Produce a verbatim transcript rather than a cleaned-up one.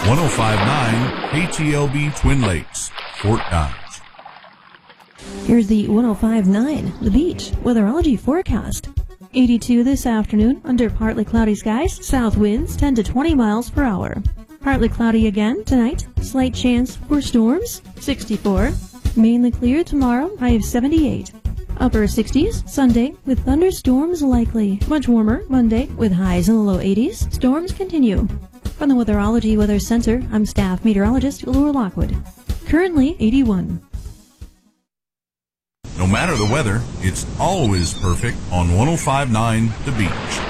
one oh five point nine K T L B Twin Lakes, Fort Dodge. Here's the one oh five point nine The Beach weatherology forecast. eighty-two this afternoon under partly cloudy skies, south winds ten to twenty miles per hour. Partly cloudy again tonight, slight chance for storms, sixty-four. Mainly clear tomorrow, high of seventy-eight. Upper sixties Sunday with thunderstorms likely. Much warmer Monday with highs in the low eighties. Storms continue. From the Weatherology Weather Center, I'm staff meteorologist Laura Lockwood. Currently eighty-one. No matter the weather, it's always perfect on one oh five point nine The Beach.